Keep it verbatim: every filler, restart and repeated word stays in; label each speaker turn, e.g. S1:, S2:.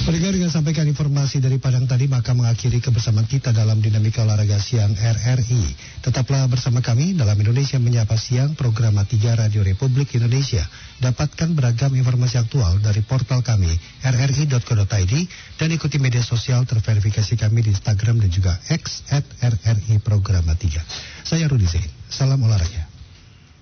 S1: Pendengar, dengan sampaikan informasi dari Padang tadi, maka mengakhiri kebersamaan kita dalam Dinamika Olahraga Siang R R I. Tetaplah bersama kami dalam Indonesia Menyapa Siang, program tiga Radio Republik Indonesia. Dapatkan beragam informasi aktual dari portal kami r r i dot co dot i d dan ikuti media sosial terverifikasi kami di Instagram dan juga X at R R I Program tiga. Saya Rudi Zain. Salam olahraga.